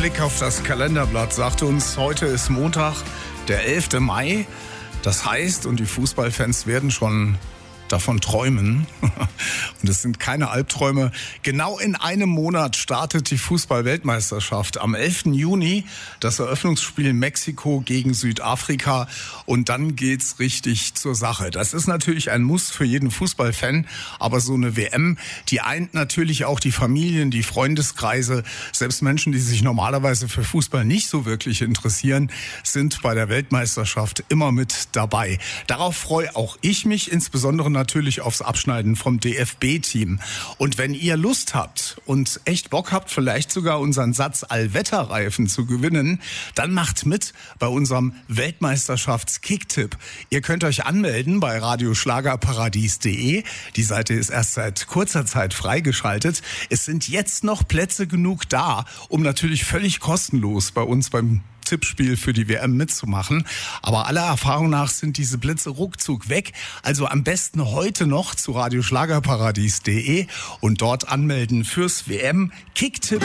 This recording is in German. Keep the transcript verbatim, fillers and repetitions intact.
Blick auf das Kalenderblatt sagt uns, heute ist Montag, der elfte Mai. Das heißt, und die Fußballfans werden schon davon träumen, und es sind keine Albträume, genau in einem Monat startet die Fußball-Weltmeisterschaft. Am elften Juni das Eröffnungsspiel Mexiko gegen Südafrika und dann geht's richtig zur Sache. Das ist natürlich ein Muss für jeden Fußballfan, aber so eine W M, die eint natürlich auch die Familien, die Freundeskreise. Selbst Menschen, die sich normalerweise für Fußball nicht so wirklich interessieren, sind bei der Weltmeisterschaft immer mit dabei. Darauf freue auch ich mich, insbesondere natürlich aufs Abschneiden vom D F B-Team. Und wenn ihr Lust habt und echt Bock habt, vielleicht sogar unseren Satz Allwetterreifen zu gewinnen, dann macht mit bei unserem Weltmeisterschafts-Kicktipp. Ihr könnt euch anmelden bei radioschlagerparadies punkt de. Die Seite ist erst seit kurzer Zeit freigeschaltet. Es sind jetzt noch Plätze genug da, um natürlich völlig kostenlos bei uns beim Tippspiel für die W M mitzumachen. Aber aller Erfahrung nach sind diese Plätze ruckzuck weg. Also am besten heute noch zu radioschlagerparadies punkt de und dort anmelden fürs W M-Kicktipp.